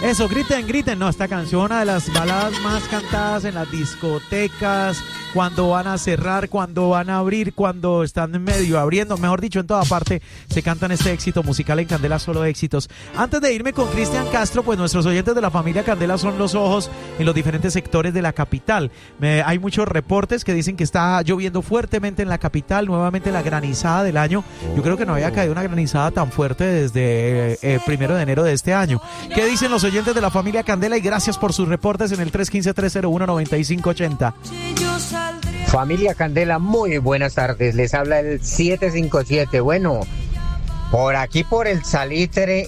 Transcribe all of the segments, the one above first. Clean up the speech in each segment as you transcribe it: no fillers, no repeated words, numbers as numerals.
Eso, griten, griten. No, esta canción, una de las baladas más cantadas en las discotecas, cuando van a cerrar, cuando van a abrir, cuando están en medio abriendo, mejor dicho, en toda parte se cantan este éxito musical en Candela Solo Éxitos. Antes de irme con Cristian Castro, pues nuestros oyentes de la familia Candela son los ojos en los diferentes sectores de la capital. Hay muchos reportes que dicen que está lloviendo fuertemente en la capital, nuevamente la granizada del año. Yo creo que no había caído una granizada tan fuerte desde el 1 de enero de este año. ¿Qué dicen los oyentes de la familia Candela? Y gracias por sus reportes en el 315-301-9580. Familia Candela, muy buenas tardes. Les habla el 757. Bueno, por aquí por el Salitre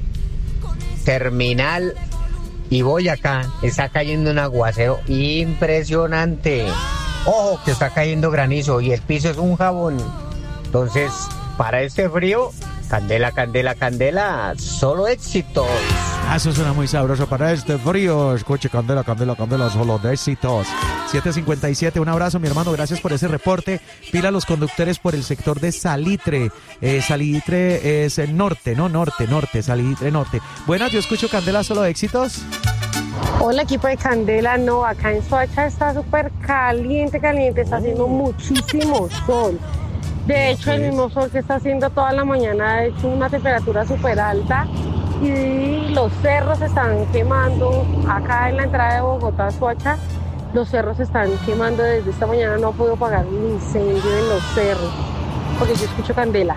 Terminal y Boyacá está cayendo un aguacero impresionante. Ojo que está cayendo granizo y el piso es un jabón. Entonces, para este frío, Candela, Candela, Candela, solo éxitos. Eso suena muy sabroso para este frío. Escuche, Candela, Candela, Candela, solo de éxitos. 757, un abrazo, mi hermano, gracias por ese reporte. Pila a los conductores por el sector de Salitre. Salitre es el norte, ¿no? Norte, Salitre norte. Buenas, yo escucho Candela, solo de éxitos. Hola, equipo de Candela. No, acá en Soacha está súper caliente, está haciendo muchísimo sol. De hecho, el mismo sol que está haciendo toda la mañana ha hecho una temperatura súper alta y los cerros se están quemando. Acá en la entrada de Bogotá, Soacha, los cerros se están quemando desde esta mañana. No he podido apagar un incendio en los cerros porque yo escucho Candela.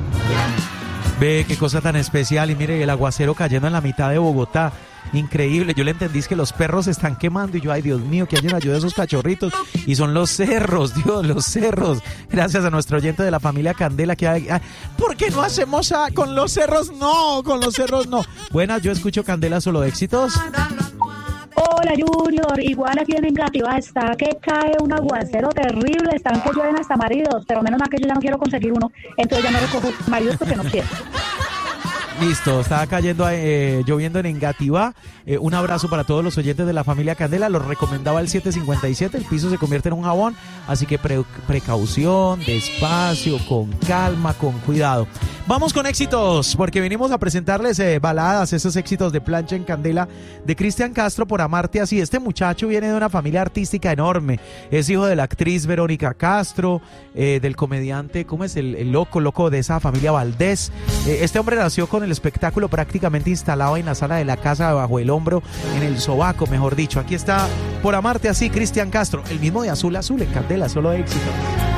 Ve qué cosa tan especial. Y mire, el aguacero cayendo en la mitad de Bogotá. Increíble, yo le entendí que los perros se están quemando y yo, ay Dios mío, que alguien ayude a esos cachorritos, y son los cerros, Dios, los cerros. Gracias a nuestro oyente de la familia Candela que hay. ¿Por qué no hacemos con los cerros? No, con los cerros no. Buenas, yo escucho Candela, solo éxitos. Hola Junior, igual aquí en Engativá está que cae un aguacero terrible, están que llueven hasta maridos, pero menos mal que yo ya no quiero conseguir uno, entonces ya no recojo maridos porque no quiero. Listo, estaba cayendo, lloviendo en Engativá. Un abrazo para todos los oyentes de la familia Candela. Los recomendaba el 757. El piso se convierte en un jabón. Así que precaución, despacio, con calma, con cuidado. Vamos con éxitos, porque venimos a presentarles baladas, esos éxitos de plancha en Candela de Cristian Castro, Por Amarte Así. Este muchacho viene de una familia artística enorme. Es hijo de la actriz Verónica Castro, del comediante, ¿cómo es? El loco de esa familia Valdés. Este hombre nació con el espectáculo prácticamente instalado en la sala de la casa, bajo el hombro, en el sobaco, mejor dicho. Aquí está Por Amarte Así, Cristian Castro, el mismo de Azul Azul en Candela, solo éxito.